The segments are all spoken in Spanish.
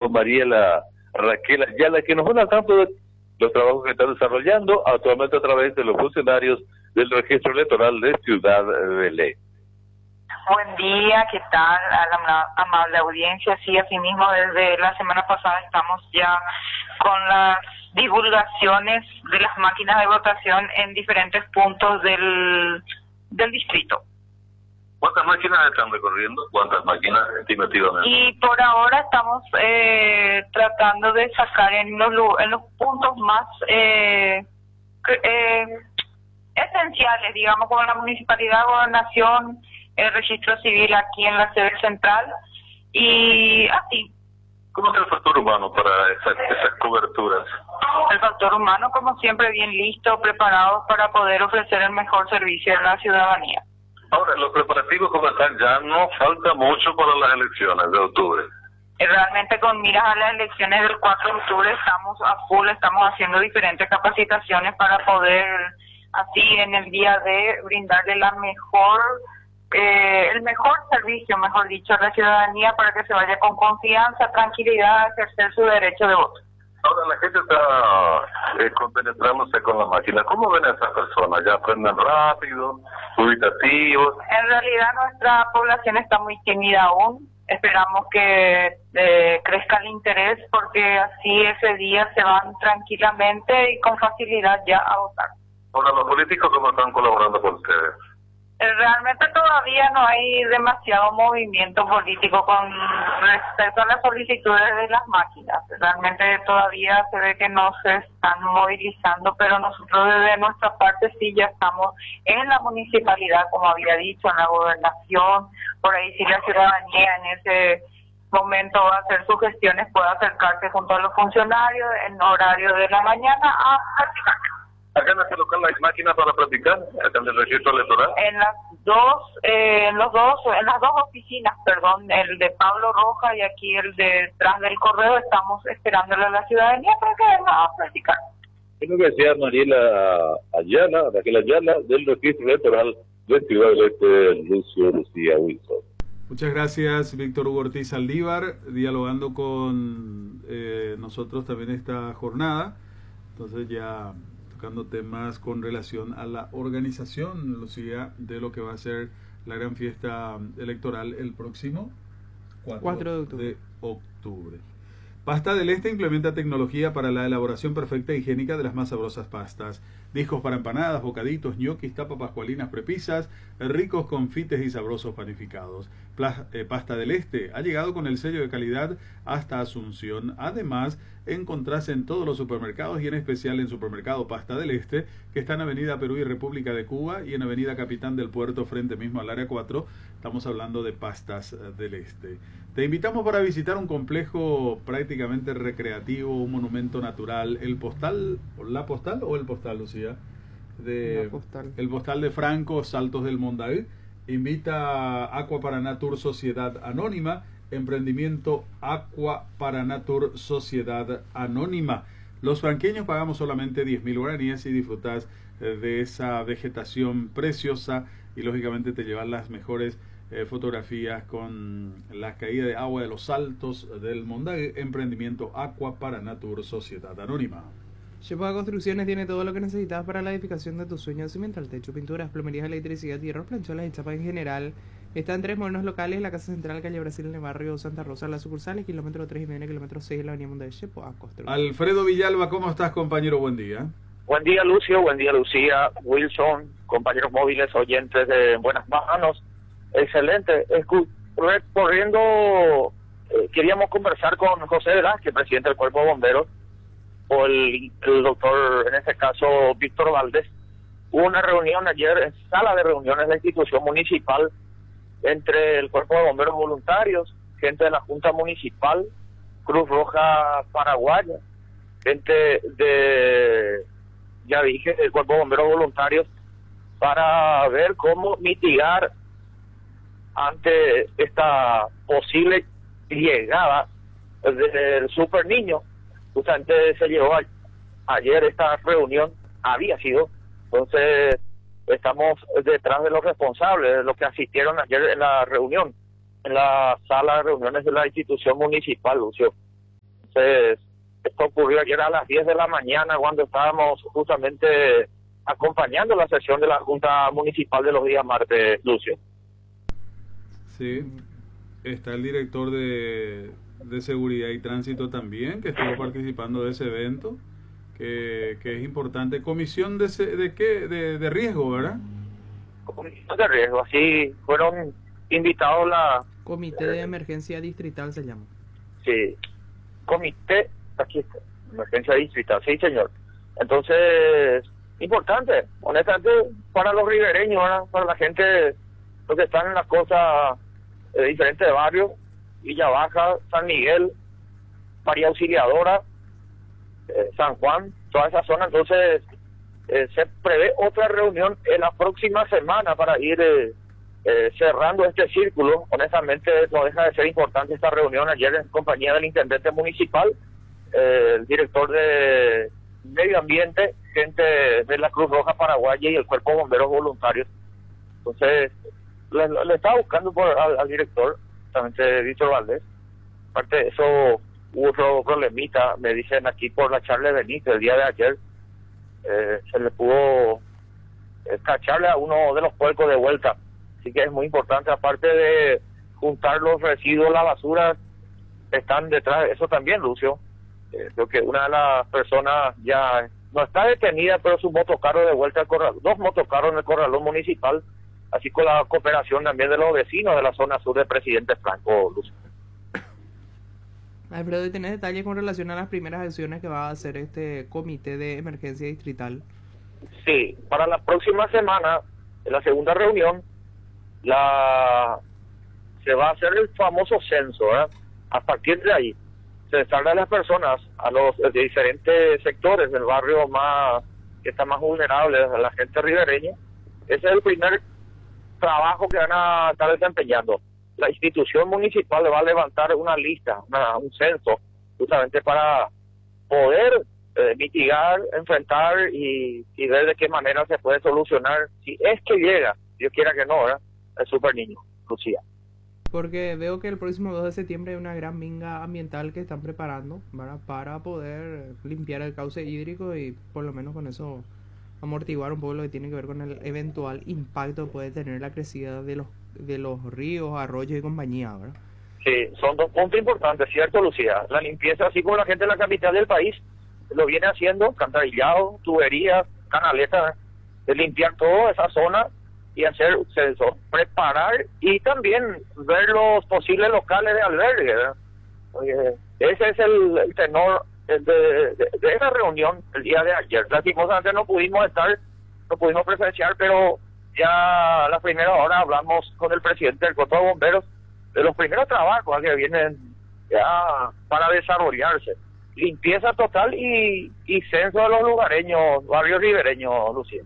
Mariela Raquel Ayala, que nos van al tanto de los trabajos que están desarrollando actualmente a través de los funcionarios del registro electoral de Ciudad Belén. Buen día, ¿qué tal? A la amable audiencia. Sí, asimismo, desde la semana pasada estamos ya con las divulgaciones de las máquinas de votación en diferentes puntos del distrito. ¿Cuántas máquinas están recorriendo? ¿Cuántas máquinas estimativamente? Y por ahora estamos tratando de sacar en los puntos más esenciales, digamos, como la municipalidad, gobernación, el registro civil aquí en la sede central, y así. ¿Cómo está el factor humano para esas coberturas? El factor humano, como siempre, bien listo, preparado para poder ofrecer el mejor servicio a la ciudadanía. Ahora, los preparativos como están, ya no falta mucho para las elecciones de octubre. Realmente con miras a las elecciones del 4 de octubre estamos a full, estamos haciendo diferentes capacitaciones para poder, así en el día de brindarle la mejor, el mejor servicio, mejor dicho, a la ciudadanía para que se vaya con confianza, tranquilidad a ejercer su derecho de voto. Ahora la gente está compenetrándose con la máquina. ¿Cómo ven a esas personas? ¿Ya aprenden rápido, dubitativos? En realidad nuestra población está muy tímida aún. Esperamos que crezca el interés porque así ese día se van tranquilamente y con facilidad ya a votar. Ahora, ¿los políticos cómo están colaborando con ustedes? Realmente todavía no hay demasiado movimiento político con respecto a las solicitudes de las máquinas. Realmente todavía se ve que no se están movilizando, pero nosotros desde nuestra parte sí ya estamos en la municipalidad, como había dicho, en la gobernación. Por ahí sí la ciudadanía en ese momento va a hacer sus gestiones, puede acercarse junto a los funcionarios en horario de la mañana a practicar. ¿Acá en este local hay máquinas para practicar? ¿Acá en el registro electoral? En las dos oficinas, perdón, el de Pablo Roja y aquí el detrás del correo, estamos esperándole a la ciudadanía para que venga a practicar. Es lo que decía Mariela Ayala, Raquel Ayala, del registro electoral de Ciudad del Este, Lucía Wilson. Muchas gracias, Víctor Hugo Ortiz Aldívar, dialogando con nosotros también esta jornada. Entonces ya tocando temas con relación a la organización, Lucía, de lo que va a ser la gran fiesta electoral el próximo 4 de octubre. Pasta del Este implementa tecnología para la elaboración perfecta e higiénica de las más sabrosas pastas. Discos para empanadas, bocaditos, ñoquis, tapas pascualinas, prepisas, ricos confites y sabrosos panificados. Pasta del Este ha llegado con el sello de calidad hasta Asunción. Además, encontrás en todos los supermercados y en especial en Supermercado Pasta del Este, que está en Avenida Perú y República de Cuba y en Avenida Capitán del Puerto, frente mismo al Área 4. Estamos hablando de Pastas del Este. Te invitamos para visitar un complejo prácticamente recreativo, un monumento natural, el Postal, ¿la Postal o el Postal, Lucía? El Postal de Franco, Saltos del Mondaí. Invita a Aqua Paraná Tour Sociedad Anónima, emprendimiento Aqua Paraná Tour Sociedad Anónima. Los franqueños pagamos solamente 10.000 guaraníes y disfrutás de esa vegetación preciosa y lógicamente te llevan las mejores fotografías con la caída de agua de los Saltos del Mondague. Emprendimiento Aqua Paraná Tour Sociedad Anónima. Shepoa Construcciones tiene todo lo que necesitas para la edificación de tus sueños: cimental, techo, pinturas, plomerías, electricidad, hierros, plancholas y chapas en general. Está en 3 modernos locales: la Casa Central, calle Brasil, en el barrio Santa Rosa, las sucursales, kilómetro 3,5, kilómetro 6, en la avenida Mondague. Shepoa Construcciones. Alfredo Villalba, ¿cómo estás, compañero? Buen día. Buen día, Lucio. Buen día, Lucía, Wilson, compañeros móviles, oyentes de Buenas Manos. Excelente. Corriendo, queríamos conversar con José Velázquez, presidente del Cuerpo de Bomberos, o el doctor, en este caso, Víctor Valdés. Hubo una reunión ayer en sala de reuniones de la institución municipal entre el Cuerpo de Bomberos Voluntarios, gente de la Junta Municipal, Cruz Roja Paraguaya, gente de, ya dije, del Cuerpo de Bomberos Voluntarios, para ver cómo mitigar ante esta posible llegada del Super Niño. Justamente se llevó ayer esta reunión, había sido, entonces estamos detrás de los responsables, de los que asistieron ayer en la reunión, en la sala de reuniones de la institución municipal, Lucio. Entonces, esto ocurrió ayer a las 10 de la mañana cuando estábamos justamente acompañando la sesión de la Junta Municipal de los días martes, Lucio. Sí, está el director de Seguridad y Tránsito también, que estuvo participando de ese evento, que es importante. Comisión de qué, de riesgo, ¿verdad? Comisión de riesgo, así fueron invitados la... Comité de Emergencia Distrital se llama. Sí, comité, aquí está, emergencia distrital, sí señor. Entonces, importante, honestamente, para los ribereños, ¿verdad? Para la gente, los que están en las costas de diferentes barrios, Villa Baja, San Miguel, María Auxiliadora, San Juan, toda esa zona. Entonces, se prevé otra reunión en la próxima semana para ir cerrando este círculo. Honestamente, no deja de ser importante esta reunión ayer en compañía del intendente municipal, el director de Medio Ambiente, gente de la Cruz Roja Paraguaya y el Cuerpo de Bomberos Voluntarios. Entonces, le estaba buscando al director, justamente Víctor Valdés. Aparte de eso, hubo otro problemita, me dicen aquí por la Charles Benítez el día de ayer, se le pudo cacharle a uno de los puercos de vuelta. Así que es muy importante, aparte de juntar los residuos, la basura, están detrás de eso también, Lucio. Creo que una de las personas ya no está detenida, pero su motocarro de vuelta al corralón, 2 motocarros en el corralón municipal, así con la cooperación también de los vecinos de la zona sur de Presidente Franco, Lucio. Alfredo, ¿y tenés detalles con relación a las primeras acciones que va a hacer este comité de emergencia distrital? Sí, para la próxima semana, en la segunda reunión, se va a hacer el famoso censo, ¿verdad? A partir de ahí, censarle a las personas, a los de diferentes sectores del barrio más que está más vulnerable, a la gente ribereña. Ese es el primer trabajo que van a estar desempeñando. La institución municipal va a levantar una lista, un censo, justamente para poder mitigar, enfrentar y ver de qué manera se puede solucionar, si es que llega, Dios quiera que no, ¿verdad? El super niño, Lucía. Porque veo que el próximo 2 de septiembre hay una gran minga ambiental que están preparando, ¿verdad? Para poder limpiar el cauce hídrico y por lo menos con eso amortiguar un poco lo que tiene que ver con el eventual impacto que puede tener la crecida de los ríos, arroyos y compañía, ¿verdad? Sí, son 2 puntos importantes, ¿cierto, Lucía? La limpieza, así como la gente de la capital del país lo viene haciendo, cantarillado, tuberías, canaletas, de limpiar toda esa zona y hacer censo, preparar y también ver los posibles locales de albergue, ¿verdad? Ese es el tenor de esa reunión el día de ayer. Lastimosamente no pudimos presenciar, pero ya a la primera hora hablamos con el presidente del Cuerpo de Bomberos de los primeros trabajos que vienen ya para desarrollarse. Limpieza total y censo de los lugareños, barrios ribereños, Lucía.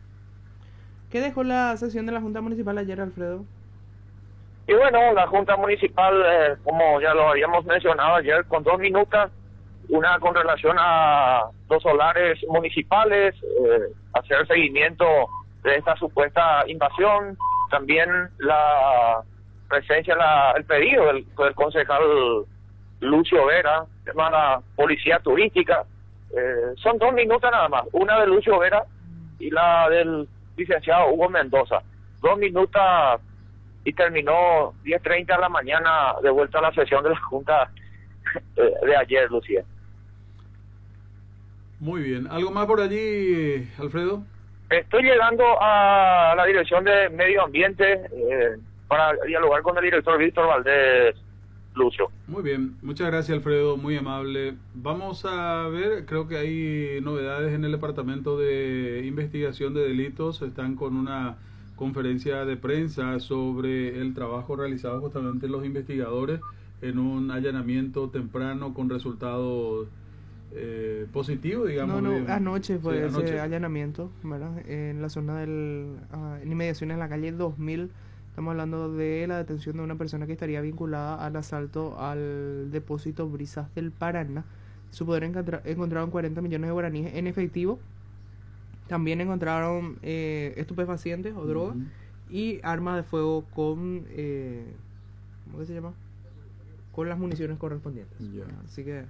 ¿Qué dejó la sesión de la Junta Municipal ayer, Alfredo? Y bueno, la Junta Municipal, como ya lo habíamos mencionado ayer, con 2 minutos, una con relación a los solares municipales, hacer seguimiento de esta supuesta invasión, también la presencia, el pedido del concejal Lucio Vera, de la policía turística. Son 2 minutos nada más, una de Lucio Vera y la del licenciado Hugo Mendoza. 2 minutos y terminó 10:30 de la mañana de vuelta a la sesión de la Junta de ayer, Lucía. Muy bien. ¿Algo más por allí, Alfredo? Estoy llegando a la Dirección de Medio Ambiente para dialogar con el director Víctor Valdés, Lucio. Muy bien. Muchas gracias, Alfredo. Muy amable. Vamos a ver, creo que hay novedades en el Departamento de Investigación de Delitos. Están con una conferencia de prensa sobre el trabajo realizado justamente los investigadores en un allanamiento temprano con resultados positivo, digamos. Anoche fue ese allanamiento, ¿verdad? En la zona en inmediaciones de la calle 2000. Estamos hablando de la detención de una persona que estaría vinculada al asalto al depósito Brisas del Paraná. Su poder encontraron 40 millones de guaraníes en efectivo. También encontraron estupefacientes o drogas y armas de fuego con ¿cómo se llama? Con las municiones correspondientes. Yeah. Así que